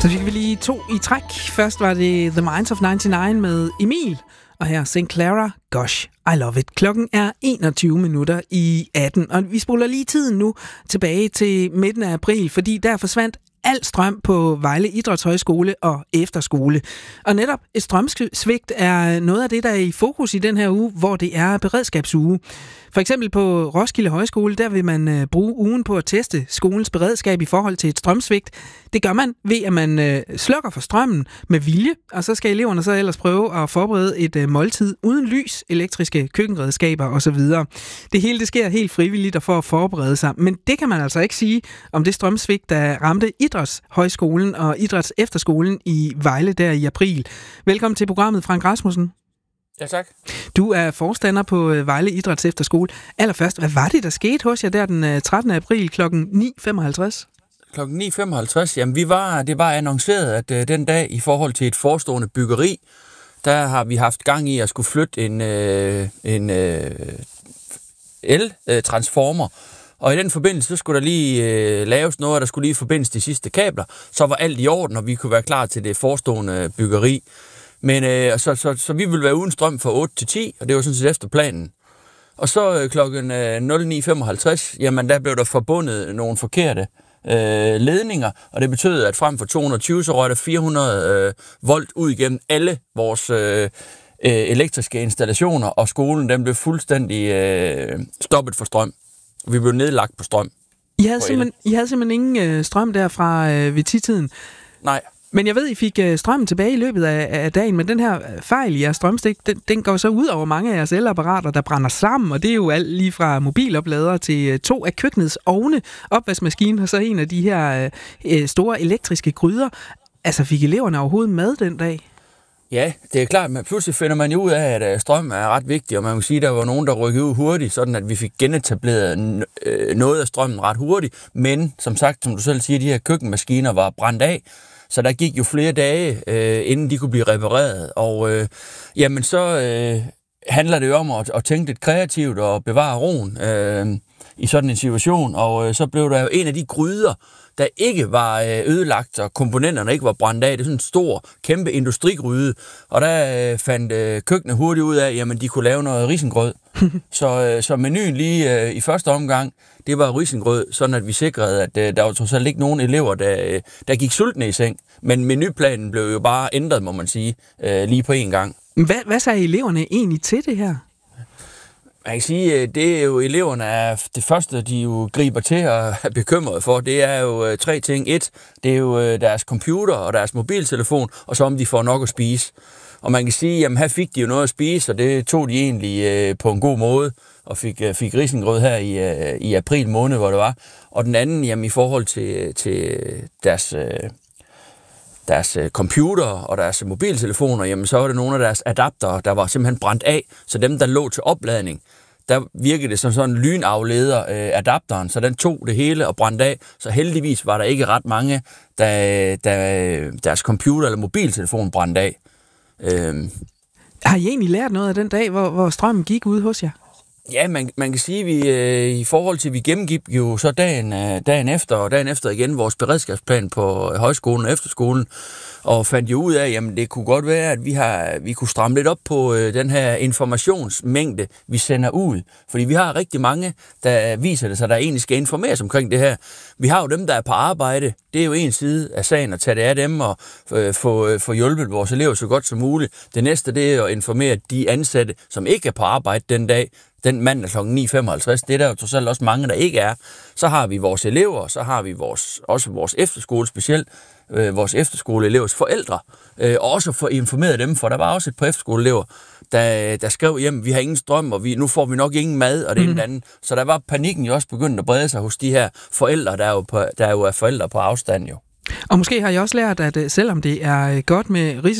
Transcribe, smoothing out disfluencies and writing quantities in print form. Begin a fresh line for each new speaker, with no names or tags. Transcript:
Så fik vi lige 2 i træk. Først var det The Minds of 99 med Emil, og her St. Clara, Gosh, I Love It. Klokken er 21:18, og vi spoler lige tiden nu tilbage til midten af april, fordi der forsvandt al strøm på Vejle Idrætshøjskole og efterskole. Og netop et strømsvigt er noget af det, der er i fokus i den her uge, hvor det er beredskabsuge. For eksempel på Roskilde Højskole, der vil man bruge ugen på at teste skolens beredskab i forhold til et strømsvigt. Det gør man ved, at man slukker for strømmen med vilje, og så skal eleverne så ellers prøve at forberede et måltid uden lys, elektriske køkkenredskaber osv. Det hele det sker helt frivilligt og for at forberede sig, men det kan man altså ikke sige om det strømsvigt, der ramte Idrætshøjskolen og Idrætsefterskolen i Vejle der i april. Velkommen til programmet, Frank Rasmussen.
Ja, tak.
Du er forstander på Vejle Idrætsefterskole. Allerførst, hvad var det, der skete hos jer der den 13. april kl. 9:55?
Klokken 9:55, jamen det var annonceret, at den dag i forhold til et forestående byggeri, der har vi haft gang i at skulle flytte en el-transformer. Og i den forbindelse, så skulle der lige laves noget, der skulle lige forbindes de sidste kabler. Så var alt i orden, og vi kunne være klar til det forestående byggeri. Men så vi ville være uden strøm fra 8 til 10, og det var sådan set efter planen. Og så klokken 09:55, jamen der blev der forbundet nogle forkerte ledninger, og det betød, at frem for 220, så røg der 400 volt ud igennem alle vores elektriske installationer, og skolen den blev fuldstændig stoppet for strøm. Vi blev nedlagt på strøm.
I havde simpelthen ingen strøm derfra ved 10-tiden?
Nej.
Men jeg ved, I fik strømmen tilbage i løbet af dagen, men den her fejl i jeres strømstik, den går så ud over mange af jeres elapparater, der brænder sammen, og det er jo alt lige fra mobilopladere til 2 af køkkenets ovne, opvaskemaskinen og så en af de her store elektriske gryder. Altså, fik eleverne overhovedet mad den dag?
Ja, det er klart, men pludselig finder man jo ud af, at strøm er ret vigtig, og man må sige, at der var nogen, der rykkede ud hurtigt, sådan at vi fik genetableret noget af strømmen ret hurtigt, men som sagt, som du selv siger, de her køkkenmaskiner var brændt af, så der gik jo flere dage, inden de kunne blive repareret, og jamen så handler det jo om at tænke lidt kreativt og bevare roen i sådan en situation, og så blev der jo en af de gryder, der ikke var ødelagt, og komponenterne ikke var brændt af. Det er sådan en stor, kæmpe industrigryde, og der fandt køkkenet hurtigt ud af, jamen de kunne lave noget risengrød. Så menuen lige i første omgang, det var risengrød, sådan at vi sikrede, at der var trods alt ikke nogen elever, der gik sultne i seng. Men menuplanen blev jo bare ændret, må man sige, lige på én gang.
Hvad sagde eleverne egentlig til det her?
Man kan sige, det er jo eleverne er det første, de jo griber til og er bekymret for. Det er jo 3 ting. 1, det er jo deres computer og deres mobiltelefon, og så om de får nok at spise. Og man kan sige, jamen her fik de jo noget at spise, og det tog de egentlig på en god måde, og fik risengrød her i april måned, hvor det var. Og den anden, jamen i forhold til deres computer og deres mobiltelefoner, jamen så var det nogle af deres adapter, der var simpelthen brændt af, så dem, der lå til opladning, der virkede det som sådan en lynafleder adapteren, så den tog det hele og brændte af, så heldigvis var der ikke ret mange, der deres computer eller mobiltelefon brændte af.
Har I egentlig lært noget af den dag, hvor strømmen gik ud hos jer?
Ja, man kan sige, at vi i forhold til, at vi gennemgik jo så dagen efter, og dagen efter igen vores beredskabsplan på højskolen og efterskolen, og fandt jo ud af, jamen det kunne godt være, at vi kunne stramme lidt op på den her informationsmængde, vi sender ud. Fordi vi har rigtig mange, der viser det sig, der egentlig skal informeres omkring det her. Vi har jo dem, der er på arbejde. Det er jo en side af sagen at tage det af dem og få hjulpet vores elever så godt som muligt. Det næste, det er at informere de ansatte, som ikke er på arbejde den dag, den mandag kl. 9:55, det er der jo trods alt også mange, der ikke er. Så har vi vores elever, så har vi også vores efterskole, specielt vores efterskoleelevers forældre, og også få informeret dem, for der var også et par efterskoleelever, der skrev hjem, vi har ingen strøm, og nu får vi nok ingen mad, og det ene andet. Så der var panikken jo også begyndt at brede sig hos de her forældre, der jo er forældre på afstand jo.
Og måske har I også lært, at selvom det er godt med